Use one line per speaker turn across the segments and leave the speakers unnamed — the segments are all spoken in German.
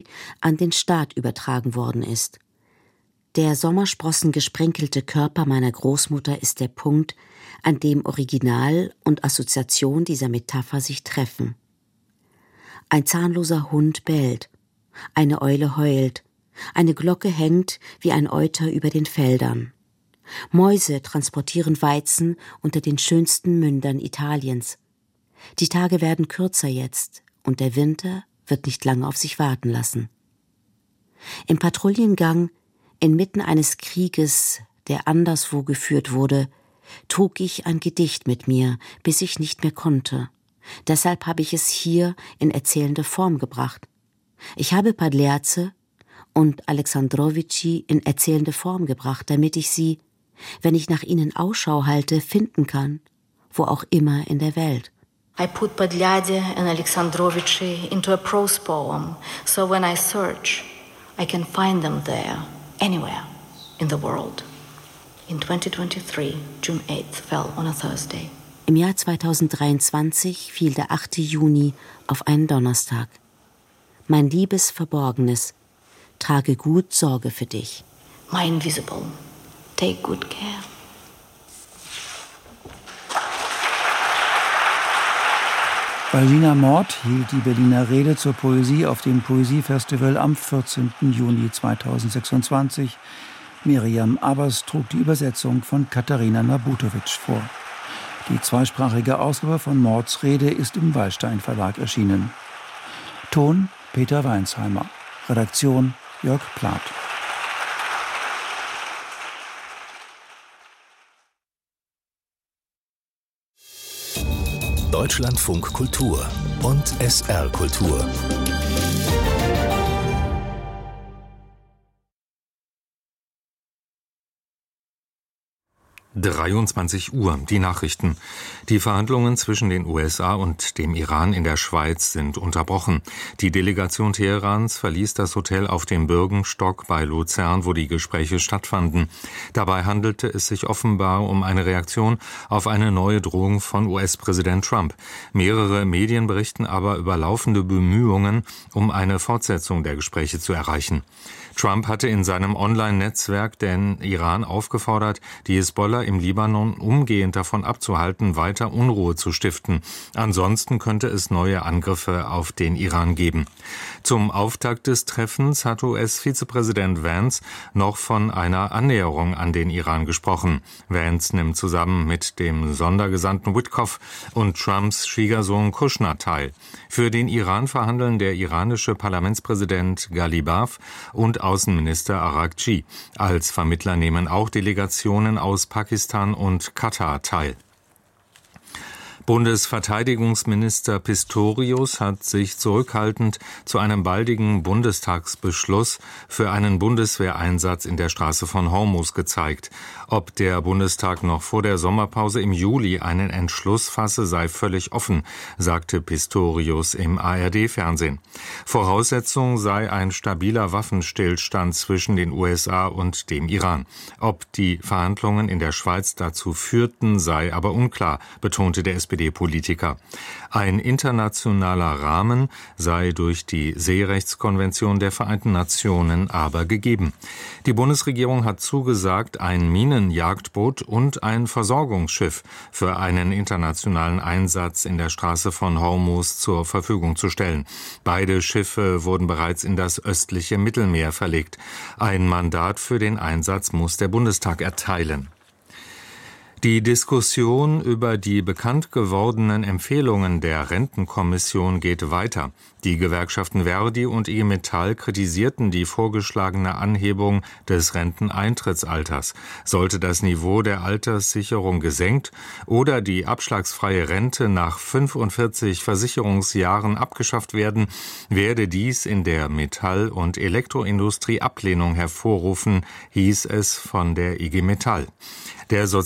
an den Staat übertragen worden ist. Der Sommersprossen gesprenkelte Körper meiner Großmutter ist der Punkt, an dem Original und Assoziation dieser Metapher sich treffen. Ein zahnloser Hund bellt, eine Eule heult, eine Glocke hängt wie ein Euter über den Feldern. Mäuse transportieren Weizen unter den schönsten Mündern Italiens. Die Tage werden kürzer jetzt und der Winter wird nicht lange auf sich warten lassen. Im Patrouillengang, inmitten eines Krieges, der anderswo geführt wurde, trug ich ein Gedicht mit mir, bis ich nicht mehr konnte. Deshalb habe ich es hier in erzählende Form gebracht. Ich habe Pagliazze und Alexandrovici in erzählende Form gebracht, damit ich sie, wenn ich nach ihnen Ausschau halte, finden kann, wo auch immer in der Welt.
I put Pagliazzi and Alexandrovici into a prose poem, so when I search, I can find them there, anywhere in the world. In 2023, June 8th fell on a Thursday.
Im Jahr 2023 fiel der 8. Juni auf einen Donnerstag. Mein liebes Verborgenes, trage gut Sorge für dich.
My invisible, take good care.
Balbina Mort hielt die Berliner Rede zur Poesie auf dem Poesiefestival am 14. Juni 2026. Miriam Abbas trug die Übersetzung von Katharina Nabutowitsch vor. Die zweisprachige Ausgabe von Morts Rede ist im Wallstein Verlag erschienen. Ton Peter Weinsheimer. Redaktion Jörg Plath.
Deutschlandfunk Kultur und SR Kultur.
23 Uhr, die Nachrichten. Die Verhandlungen zwischen den USA und dem Iran in der Schweiz sind unterbrochen. Die Delegation Teherans verließ das Hotel auf dem Bürgenstock bei Luzern, wo die Gespräche stattfanden. Dabei handelte es sich offenbar um eine Reaktion auf eine neue Drohung von US-Präsident Trump. Mehrere Medien berichten aber über laufende Bemühungen, um eine Fortsetzung der Gespräche zu erreichen. Trump hatte in seinem Online-Netzwerk den Iran aufgefordert, die Hisbollah im Libanon umgehend davon abzuhalten, weiter Unruhe zu stiften. Ansonsten könnte es neue Angriffe auf den Iran geben. Zum Auftakt des Treffens hat US-Vizepräsident Vance noch von einer Annäherung an den Iran gesprochen. Vance nimmt zusammen mit dem Sondergesandten Witkoff und Trumps Schwiegersohn Kushner teil. Für den Iran verhandeln der iranische Parlamentspräsident Ghalibaf und Außenminister Araghchi. Als Vermittler nehmen auch Delegationen aus Pakistan und Katar teil. Bundesverteidigungsminister Pistorius hat sich zurückhaltend zu einem baldigen Bundestagsbeschluss für einen Bundeswehreinsatz in der Straße von Hormuz gezeigt. Ob der Bundestag noch vor der Sommerpause im Juli einen Entschluss fasse, sei völlig offen, sagte Pistorius im ARD-Fernsehen. Voraussetzung sei ein stabiler Waffenstillstand zwischen den USA und dem Iran. Ob die Verhandlungen in der Schweiz dazu führten, sei aber unklar, betonte der SPD-Politiker. Ein internationaler Rahmen sei durch die Seerechtskonvention der Vereinten Nationen aber gegeben. Die Bundesregierung hat zugesagt, ein Minenjagdboot und ein Versorgungsschiff für einen internationalen Einsatz in der Straße von Hormuz zur Verfügung zu stellen. Beide Schiffe wurden bereits in das östliche Mittelmeer verlegt. Ein Mandat für den Einsatz muss der Bundestag erteilen. Die Diskussion über die bekannt gewordenen Empfehlungen der Rentenkommission geht weiter. Die Gewerkschaften Verdi und IG Metall kritisierten die vorgeschlagene Anhebung des Renteneintrittsalters. Sollte das Niveau der Alterssicherung gesenkt oder die abschlagsfreie Rente nach 45 Versicherungsjahren abgeschafft werden, werde dies in der Metall- und Elektroindustrie Ablehnung hervorrufen, hieß es von der IG Metall. Der Sozialverband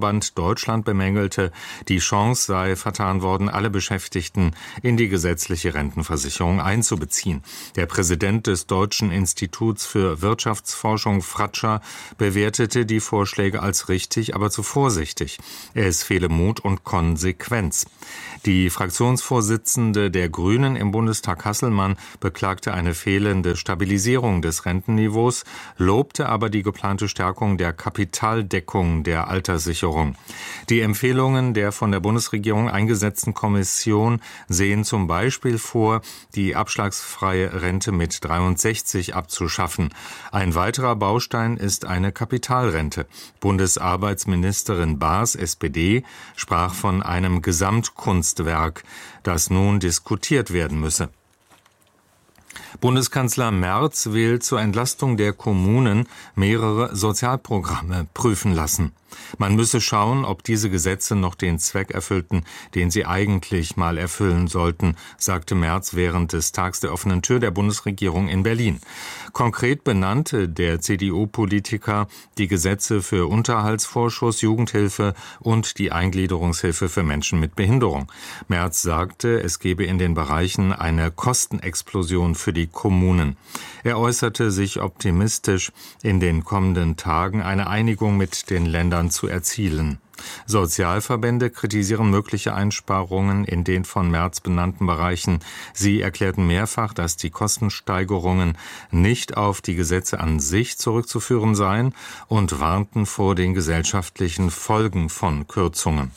Arbeitgeberverband Deutschland bemängelte, die Chance sei vertan worden, alle Beschäftigten in die gesetzliche Rentenversicherung einzubeziehen. Der Präsident des Deutschen Instituts für Wirtschaftsforschung, Fratscher, bewertete die Vorschläge als richtig, aber zu vorsichtig. Es fehle Mut und Konsequenz. Die Fraktionsvorsitzende der Grünen im Bundestag, Hasselmann, beklagte eine fehlende Stabilisierung des Rentenniveaus, lobte aber die geplante Stärkung der Kapitaldeckung der Alterssicherung. Die Empfehlungen der von der Bundesregierung eingesetzten Kommission sehen zum Beispiel vor, die abschlagsfreie Rente mit 63 abzuschaffen. Ein weiterer Baustein ist eine Kapitalrente. Bundesarbeitsministerin Baas, SPD, sprach von einem Gesamtkunstwerk, das nun diskutiert werden müsse. Bundeskanzler Merz will zur Entlastung der Kommunen mehrere Sozialprogramme prüfen lassen. Man müsse schauen, ob diese Gesetze noch den Zweck erfüllten, den sie eigentlich mal erfüllen sollten, sagte Merz während des Tags der offenen Tür der Bundesregierung in Berlin. Konkret benannte der CDU-Politiker die Gesetze für Unterhaltsvorschuss, Jugendhilfe und die Eingliederungshilfe für Menschen mit Behinderung. Merz sagte, es gebe in den Bereichen eine Kostenexplosion für die Kommunen. Er äußerte sich optimistisch, in den kommenden Tagen eine Einigung mit den Ländern zu erzielen. Sozialverbände kritisieren mögliche Einsparungen in den von Merz benannten Bereichen. Sie erklärten mehrfach, dass die Kostensteigerungen nicht auf die Gesetze an sich zurückzuführen seien und warnten vor den gesellschaftlichen Folgen von Kürzungen.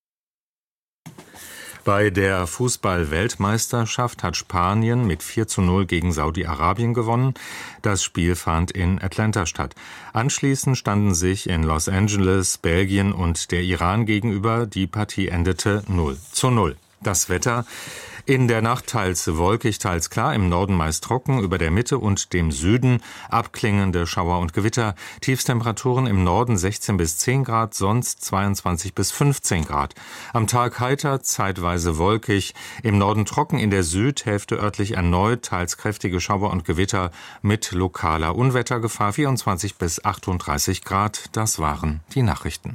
Bei der Fußball-Weltmeisterschaft hat Spanien mit 4:0 gegen Saudi-Arabien gewonnen. Das Spiel fand in Atlanta statt. Anschließend standen sich in Los Angeles Belgien und der Iran gegenüber. Die Partie endete 0:0. Das Wetter: in der Nacht teils wolkig, teils klar, im Norden meist trocken, über der Mitte und dem Süden abklingende Schauer und Gewitter. Tiefstemperaturen im Norden 16 bis 10 Grad, sonst 22 bis 15 Grad. Am Tag heiter, zeitweise wolkig, im Norden trocken, in der Südhälfte örtlich erneut teils kräftige Schauer und Gewitter mit lokaler Unwettergefahr, 24 bis 38 Grad. Das waren die Nachrichten.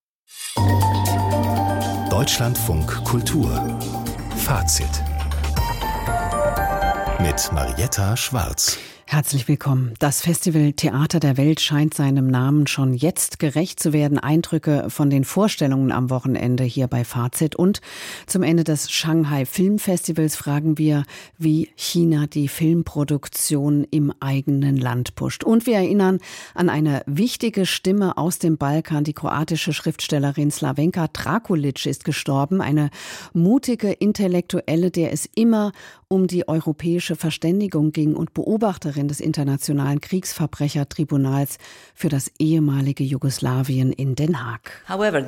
Deutschlandfunk Kultur Fazit mit Marietta Schwarz.
Herzlich willkommen. Das Festival Theater der Welt scheint seinem Namen schon jetzt gerecht zu werden. Eindrücke von den Vorstellungen am Wochenende hier bei Fazit. Und zum Ende des Shanghai Filmfestivals fragen wir, wie China die Filmproduktion im eigenen Land pusht. Und wir erinnern an eine wichtige Stimme aus dem Balkan. Die kroatische Schriftstellerin Slavenka Drakulic ist gestorben. Eine mutige Intellektuelle, der es immer um die europäische Verständigung ging und Beobachterin des Internationalen Kriegsverbrechertribunals für das ehemalige Jugoslawien in Den Haag.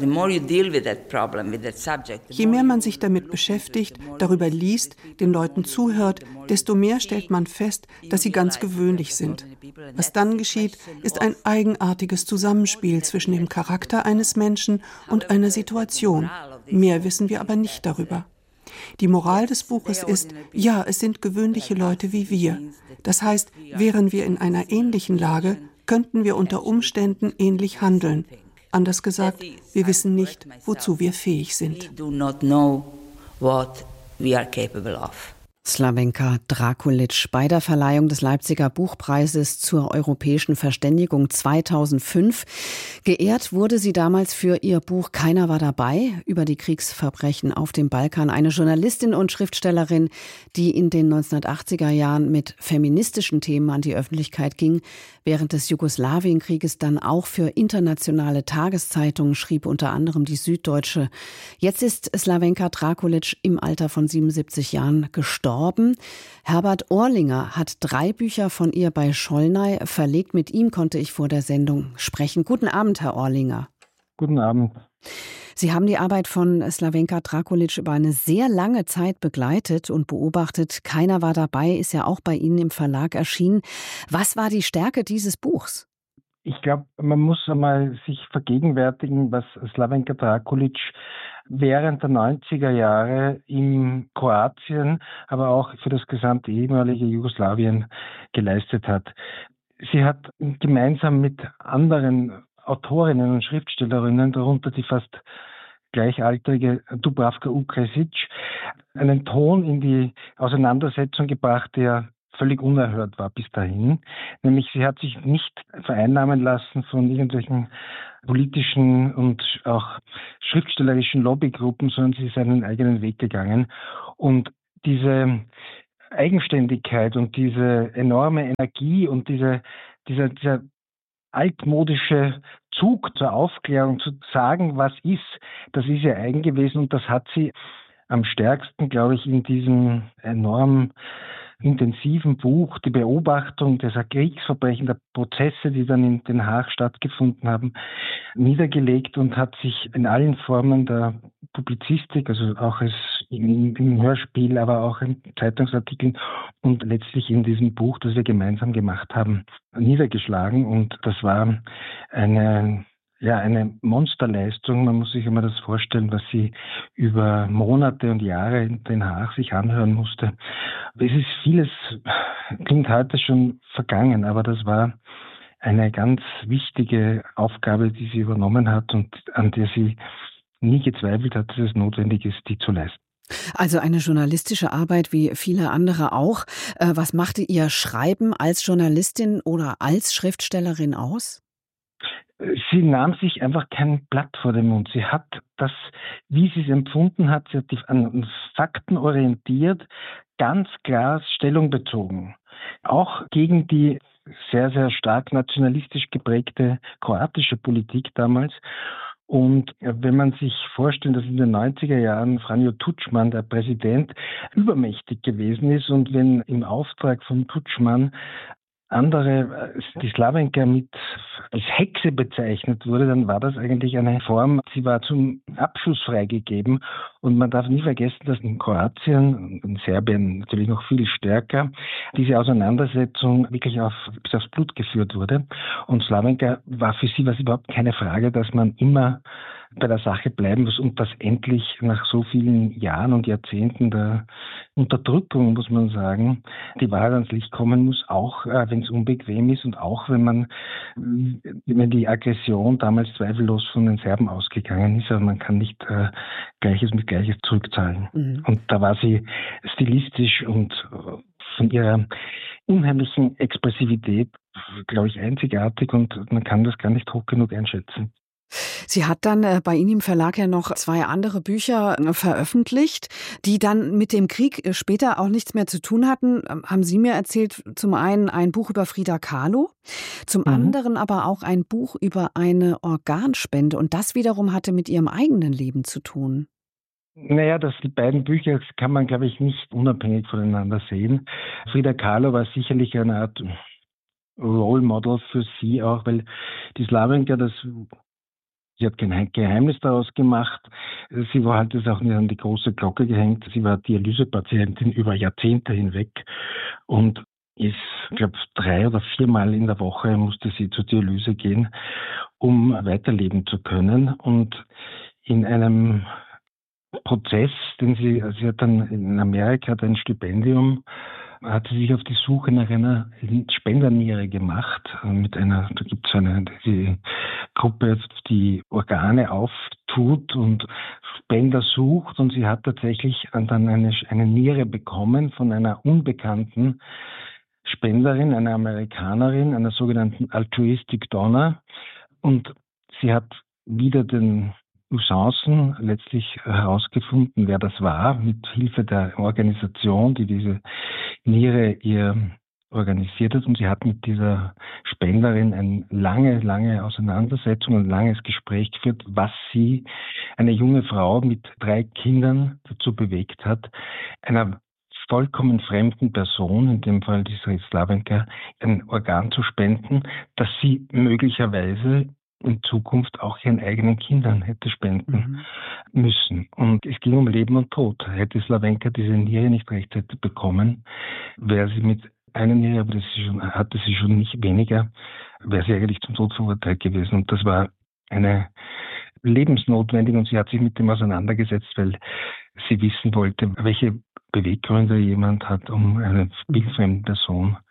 Je mehr man sich damit beschäftigt, darüber liest, den Leuten zuhört, desto mehr stellt man fest, dass sie ganz gewöhnlich sind. Was dann geschieht, ist ein eigenartiges Zusammenspiel zwischen dem Charakter eines Menschen und einer Situation. Mehr wissen wir aber nicht darüber. Die Moral des Buches ist, ja, es sind gewöhnliche Leute wie wir. Das heißt, wären wir in einer ähnlichen Lage, könnten wir unter Umständen ähnlich handeln. Anders gesagt, wir wissen nicht, wozu wir fähig sind.
Slavenka Drakulic bei der Verleihung des Leipziger Buchpreises zur europäischen Verständigung 2005. Geehrt wurde sie damals für ihr Buch Keiner war dabei über die Kriegsverbrechen auf dem Balkan. Eine Journalistin und Schriftstellerin, die in den 1980er Jahren mit feministischen Themen an die Öffentlichkeit ging, während des Jugoslawienkrieges dann auch für internationale Tageszeitungen schrieb, unter anderem die Süddeutsche. Jetzt ist Slavenka Drakulic im Alter von 77 Jahren gestorben. Herbert Orlinger hat 3 Bücher von ihr bei Schollnay verlegt. Mit ihm konnte ich vor der Sendung sprechen. Guten Abend, Herr Orlinger.
Guten Abend.
Sie haben die Arbeit von Slavenka Drakulic über eine sehr lange Zeit begleitet und beobachtet. Keiner war dabei, ist ja auch bei Ihnen im Verlag erschienen. Was war die Stärke dieses Buchs?
Ich glaube, man muss einmal sich vergegenwärtigen, was Slavenka Drakulic während der 90er Jahre in Kroatien, aber auch für das gesamte ehemalige Jugoslawien geleistet hat. Sie hat gemeinsam mit anderen Autorinnen und Schriftstellerinnen, darunter die fast gleichaltrige Dubravka Ukrasic, einen Ton in die Auseinandersetzung gebracht, der völlig unerhört war bis dahin. Nämlich sie hat sich nicht vereinnahmen lassen von irgendwelchen politischen und auch schriftstellerischen Lobbygruppen, sondern sie ist einen eigenen Weg gegangen. Und diese Eigenständigkeit und diese enorme Energie und dieser altmodische Zug zur Aufklärung, zu sagen, was ist, das ist ihr eigen gewesen und das hat sie am stärksten, glaube ich, in diesem enorm intensiven Buch, die Beobachtung dieser Kriegsverbrechen, der Prozesse, die dann in Den Haag stattgefunden haben, niedergelegt und hat sich in allen Formen der Publizistik, also auch im Hörspiel, aber auch in Zeitungsartikeln und letztlich in diesem Buch, das wir gemeinsam gemacht haben, niedergeschlagen. Und das war eine Monsterleistung. Man muss sich immer das vorstellen, was sie über Monate und Jahre in Den Haag sich anhören musste. Es ist vieles, klingt heute schon vergangen, aber das war eine ganz wichtige Aufgabe, die sie übernommen hat und an der sie nie gezweifelt hat, dass es notwendig ist, die zu leisten.
Also eine journalistische Arbeit wie viele andere auch. Was machte Ihr Schreiben als Journalistin oder als Schriftstellerin aus?
Sie nahm sich einfach kein Blatt vor den Mund. Sie hat das, wie sie es empfunden hat, sie hat an Fakten orientiert, ganz klar Stellung bezogen. Auch gegen die sehr, sehr stark nationalistisch geprägte kroatische Politik damals. Und wenn man sich vorstellt, dass in den 90er Jahren Franjo Tuđman, der Präsident, übermächtig gewesen ist und wenn im Auftrag von Tuđman andere, die Slawenka als Hexe bezeichnet wurde, dann war das eigentlich eine Form, sie war zum Abschuss freigegeben. Und man darf nie vergessen, dass in Kroatien und in Serbien natürlich noch viel stärker diese Auseinandersetzung wirklich bis aufs Blut geführt wurde. Und Slawenka war für sie überhaupt keine Frage, dass man immer bei der Sache bleiben muss und dass endlich nach so vielen Jahren und Jahrzehnten der Unterdrückung, muss man sagen, die Wahrheit ans Licht kommen muss, auch wenn es unbequem ist und auch wenn die Aggression damals zweifellos von den Serben ausgegangen ist, aber man kann nicht Gleiches mit Gleiches zurückzahlen. Mhm. Und da war sie stilistisch und von ihrer unheimlichen Expressivität, glaube ich, einzigartig und man kann das gar nicht hoch genug einschätzen.
Sie hat dann bei Ihnen im Verlag ja noch 2 andere Bücher veröffentlicht, die dann mit dem Krieg später auch nichts mehr zu tun hatten. Haben Sie mir erzählt, zum einen ein Buch über Frida Kahlo, zum anderen aber auch ein Buch über eine Organspende. Und das wiederum hatte mit Ihrem eigenen Leben zu tun.
Naja, die beiden Bücher kann man, glaube ich, nicht unabhängig voneinander sehen. Frida Kahlo war sicherlich eine Art Role Model für sie auch, weil die Slawenka, sie hat kein Geheimnis daraus gemacht. Sie hat es auch nicht an die große Glocke gehängt. Sie war Dialysepatientin über Jahrzehnte hinweg und ist, glaube ich, 3 oder 4 Mal in der Woche musste sie zur Dialyse gehen, um weiterleben zu können. Und in einem Prozess, sie hat dann in Amerika ein Stipendium, hat sie sich auf die Suche nach einer Spenderniere gemacht. Da gibt es die Gruppe, die Organe auftut und Spender sucht. Und sie hat tatsächlich dann eine Niere bekommen von einer unbekannten Spenderin, einer Amerikanerin, einer sogenannten Altruistic Donor. Und sie hat wieder den Usancen letztlich herausgefunden, wer das war, mit Hilfe der Organisation, die diese Niere ihr organisiert hat. Und sie hat mit dieser Spenderin eine lange Auseinandersetzung, ein langes Gespräch geführt, was sie, eine junge Frau mit 3 Kindern, dazu bewegt hat, einer vollkommen fremden Person, in dem Fall dieser Slawenka, ein Organ zu spenden, das sie möglicherweise in Zukunft auch ihren eigenen Kindern hätte spenden müssen. Und es ging um Leben und Tod. Hätte Slawenka diese Niere nicht rechtzeitig bekommen, wäre sie mit einer Niere, aber hatte sie schon nicht weniger, wäre sie eigentlich zum Tod verurteilt gewesen. Und das war eine lebensnotwendige, und sie hat sich mit dem auseinandergesetzt, weil sie wissen wollte, welche Beweggründe jemand hat, um einer wildfremden Person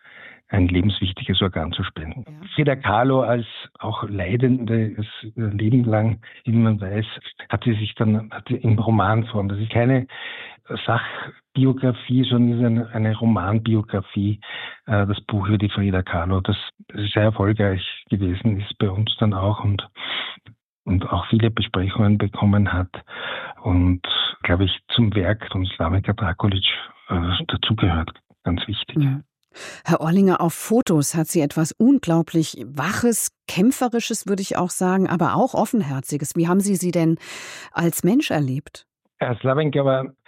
ein lebenswichtiges Organ zu spenden. Ja. Frida Kahlo als auch Leidende, das Leben lang, wie man weiß, hat sie in Romanform, das ist keine Sachbiografie, sondern ist eine Romanbiografie, das Buch über die Frida Kahlo, das sehr erfolgreich gewesen ist bei uns dann auch und auch viele Besprechungen bekommen hat und, glaube ich, zum Werk von Slavenka Drakulic dazugehört. Ganz wichtig.
Ja. Herr Orlinger, auf Fotos hat sie etwas unglaublich Waches, Kämpferisches, würde ich auch sagen, aber auch Offenherziges. Wie haben Sie denn als Mensch erlebt?
Slavenka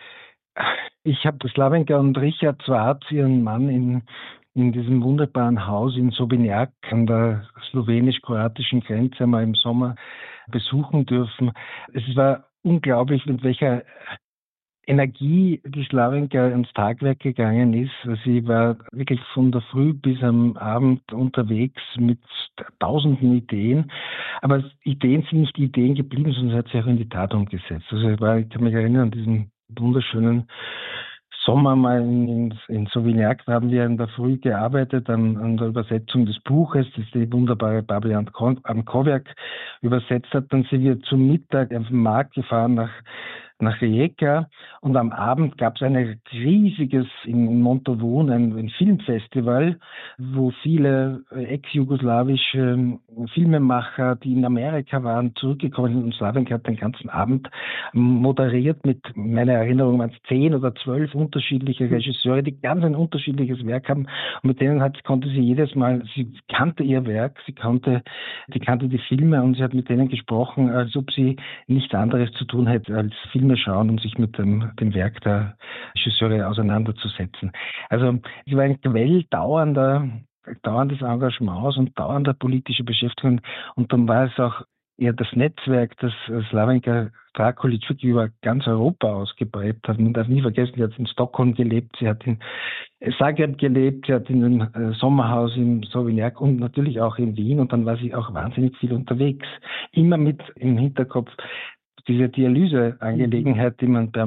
ich habe Slavenka und Richard Schwarz, ihren Mann, in diesem wunderbaren Haus in Sobinjak an der slowenisch-kroatischen Grenze einmal im Sommer besuchen dürfen. Es war unglaublich, mit welcher Energie die Slavenka ins Tagwerk gegangen ist. Sie war wirklich von der Früh bis am Abend unterwegs mit tausenden Ideen. Aber Ideen sind nicht Ideen geblieben, sondern sie hat sie auch in die Tat umgesetzt. Also ich kann mich erinnern an diesen wunderschönen Sommer mal in Sobinjak, da haben wir in der Früh gearbeitet an der Übersetzung des Buches, das die wunderbare Babel Amkowiak übersetzt hat. Dann sind wir zum Mittag auf den Markt gefahren nach Rijeka und am Abend gab es ein riesiges in Montauban, ein Filmfestival, wo viele ex-jugoslawische Filmemacher, die in Amerika waren, zurückgekommen sind und Slavenka hat den ganzen Abend moderiert mit, meiner Erinnerung waren es 10 oder 12 unterschiedliche Regisseure, die ganz ein unterschiedliches Werk haben und mit denen konnte sie jedes Mal, sie kannte ihr Werk, sie kannte die Filme und sie hat mit denen gesprochen, als ob sie nichts anderes zu tun hätte als Filme schauen und sich mit dem Werk der Regisseure auseinanderzusetzen. Also es war ein Quell dauerndes Engagements und dauernder politischer Beschäftigung und dann war es auch eher das Netzwerk, das Slavenka Drakulic wirklich über ganz Europa ausgebreitet hat. Man darf nie vergessen, sie hat in Stockholm gelebt, sie hat in Zagreb gelebt, sie hat in einem Sommerhaus in Sobinjak und natürlich auch in Wien und dann war sie auch wahnsinnig viel unterwegs. Immer mit im Hinterkopf diese Dialyseangelegenheit, die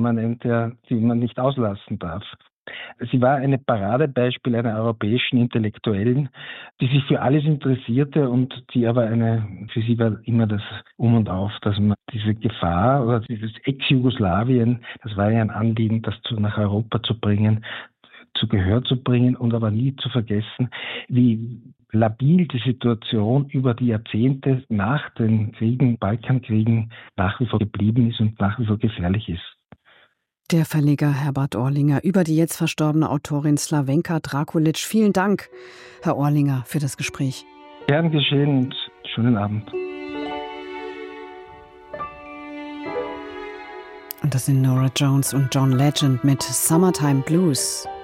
man nicht auslassen darf. Sie war ein Paradebeispiel einer europäischen Intellektuellen, die sich für alles interessierte und die aber für sie war immer das Um und Auf, dass man diese Gefahr oder dieses Ex-Jugoslawien, das war ja ein Anliegen, das nach Europa zu bringen, zu Gehör zu bringen und aber nie zu vergessen, wie labil die Situation über die Jahrzehnte nach den Balkankriegen nach wie vor geblieben ist und nach wie vor gefährlich ist.
Der Verleger Herbert Orlinger über die jetzt verstorbene Autorin Slavenka Drakulic. Vielen Dank, Herr Orlinger, für das Gespräch.
Gern geschehen und schönen Abend.
Und das sind Nora Jones und John Legend mit Summertime Blues.